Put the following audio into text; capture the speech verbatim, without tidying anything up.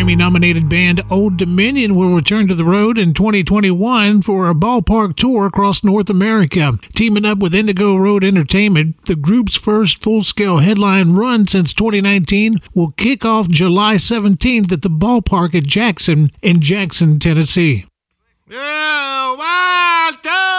Grammy-nominated band Old Dominion will return to the road in twenty twenty-one for a ballpark tour across North America. Teaming up with Indigo Road Entertainment, the group's first full-scale headline run since twenty nineteen will kick off July seventeenth at the ballpark at Jackson in Jackson, Tennessee. Yeah, one, two.